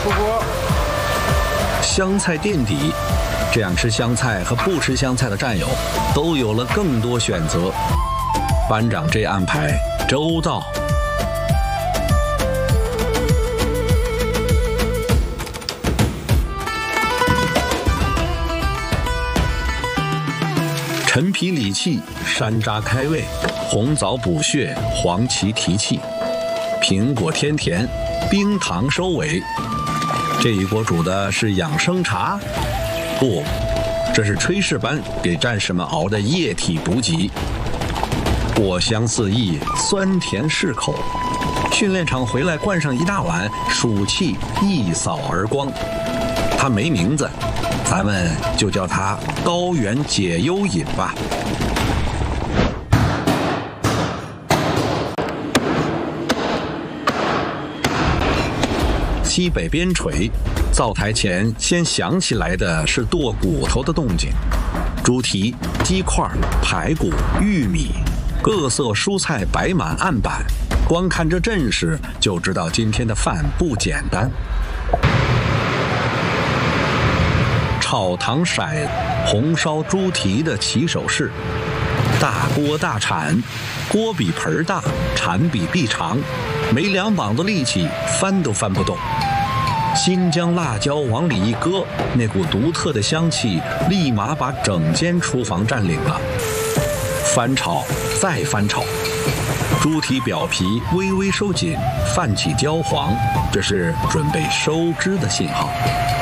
出锅。 香菜垫底，这样吃香菜和不吃香菜的战友都有了更多选择。班长这安排周到。陈皮理气，山楂开胃，红枣补血，黄芪提气，苹果添甜，冰糖收尾。这一锅煮的是养生茶？不，这是炊事班给战士们熬的液体补给。果香四溢，酸甜适口。训练场回来灌上一大碗，暑气一扫而光。它没名字，咱们就叫它高原解忧饮吧。西北边陲，灶台前先响起来的是剁骨头的动静，猪蹄、鸡块、排骨、玉米，各色蔬菜摆满案板，光看这阵势就知道今天的饭不简单。炒糖色红烧猪蹄的起手式，大锅大铲，锅比盆大，铲比臂长，没2膀子力气翻都翻不动。新疆辣椒往里一搁，那股独特的香气立马把整间厨房占领了。翻炒再翻炒，猪蹄表皮微微收紧，泛起焦黄，这是准备收汁的信号。